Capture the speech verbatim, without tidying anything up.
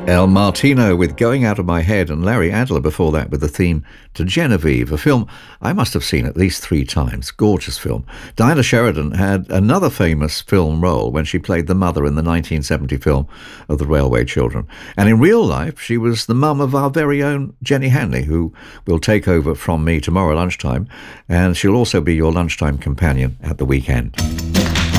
El Martino with Going Out of My Head, and Larry Adler before that with the theme to Genevieve, a film I must have seen at least three times. Gorgeous film. Diana Sheridan had another famous film role when she played the mother in the nineteen seventy film of The Railway Children. And in real life, she was the mum of our very own Jenny Hanley, who will take over from me tomorrow lunchtime, and she'll also be your lunchtime companion at the weekend.